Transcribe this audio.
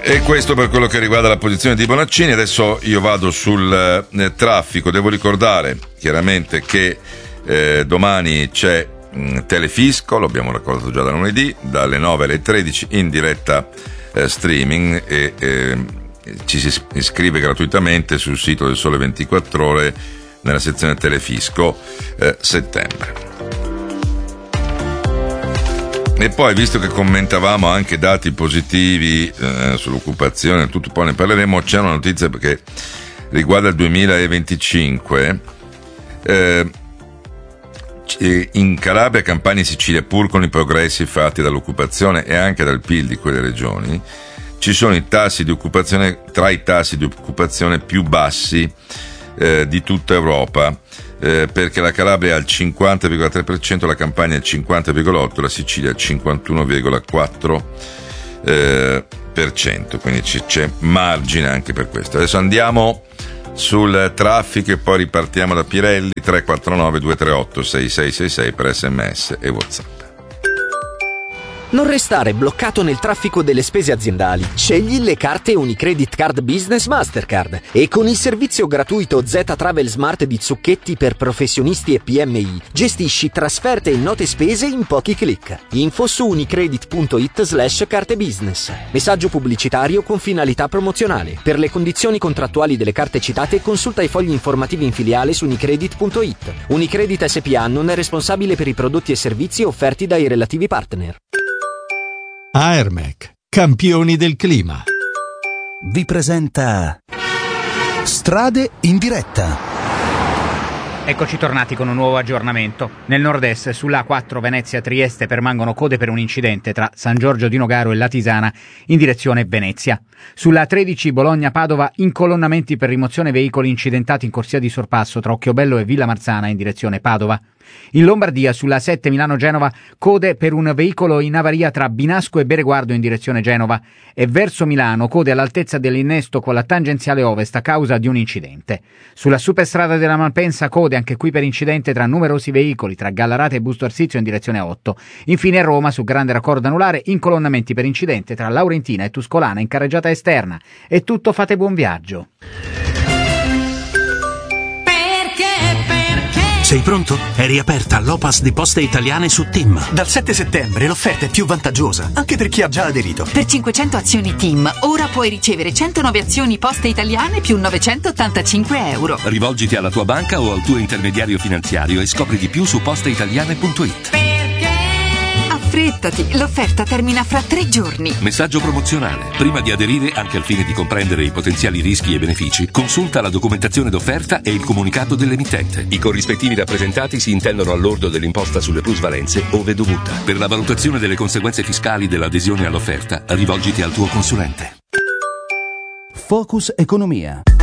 E questo per quello che riguarda la posizione di Bonaccini. Adesso io vado sul traffico. Devo ricordare chiaramente che domani c'è Telefisco, lo abbiamo raccontato già da lunedì, dalle 9 alle 13 in diretta streaming, e ci si iscrive gratuitamente sul sito del Sole 24 Ore nella sezione Telefisco settembre. E poi, visto che commentavamo anche dati positivi sull'occupazione, tutto poi ne parleremo, c'è una notizia che riguarda il 2025. In Calabria, Campania e Sicilia, pur con i progressi fatti dall'occupazione e anche dal PIL di quelle regioni, ci sono i tassi di occupazione, tra i tassi di occupazione più bassi di tutta Europa, perché la Calabria ha il 50,3%, la Campania il 50,8%, la Sicilia il 51,4%, quindi c'è margine anche per questo. Adesso andiamo sul traffico e poi ripartiamo da Pirelli. 349 238 6666 per SMS e WhatsApp. Non restare bloccato nel traffico delle spese aziendali. Scegli le carte Unicredit Card Business Mastercard e con il servizio gratuito Z Travel Smart di Zucchetti per professionisti e PMI gestisci trasferte e note spese in pochi click. Info su unicredit.it/carte business. Messaggio pubblicitario con finalità promozionale. Per le condizioni contrattuali delle carte citate consulta i fogli informativi in filiale su unicredit.it. Unicredit SPA non è responsabile per i prodotti e servizi offerti dai relativi partner. Aermec, campioni del clima, vi presenta Strade in diretta. Eccoci tornati con un nuovo aggiornamento. Nel nord-est, sulla A4 Venezia-Trieste, permangono code per un incidente tra San Giorgio di Nogaro e Latisana in direzione Venezia. Sulla A13 Bologna-Padova, incolonnamenti per rimozione veicoli incidentati in corsia di sorpasso tra Occhiobello e Villa Marzana in direzione Padova. In Lombardia, sulla A7 Milano-Genova, code per un veicolo in avaria tra Binasco e Bereguardo in direzione Genova, e verso Milano code all'altezza dell'innesto con la tangenziale ovest a causa di un incidente. Sulla superstrada della Malpensa, code anche qui per incidente tra numerosi veicoli tra Gallarate e Busto Arsizio in direzione 8. Infine a Roma, su grande raccordo anulare, incolonnamenti per incidente tra Laurentina e Tuscolana in carreggiata esterna. È tutto, fate buon viaggio. Sei pronto? È riaperta l'Opas di Poste Italiane su TIM. Dal 7 settembre l'offerta è più vantaggiosa, anche per chi ha già aderito. Per 500 azioni TIM, ora puoi ricevere 109 azioni Poste Italiane più 985 euro. Rivolgiti alla tua banca o al tuo intermediario finanziario e scopri di più su posteitaliane.it. Affrettati, l'offerta termina fra 3 giorni. Messaggio promozionale. Prima di aderire, anche al fine di comprendere i potenziali rischi e benefici, consulta la documentazione d'offerta e il comunicato dell'emittente. I corrispettivi rappresentati si intendono al lordo dell'imposta sulle plusvalenze, ove dovuta. Per la valutazione delle conseguenze fiscali dell'adesione all'offerta, rivolgiti al tuo consulente. Focus Economia.